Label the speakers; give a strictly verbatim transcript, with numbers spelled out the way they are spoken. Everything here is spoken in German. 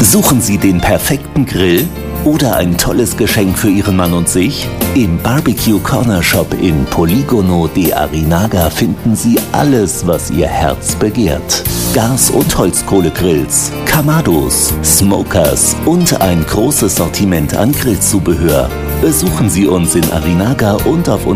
Speaker 1: Suchen Sie den perfekten Grill oder ein tolles Geschenk für Ihren Mann und sich? Im Barbecue Corner Shop in Polígono de Arinaga finden Sie alles, was Ihr Herz begehrt. Gas- und Holzkohlegrills, Kamados, Smokers und ein großes Sortiment an Grillzubehör. Besuchen Sie uns in Arinaga und auf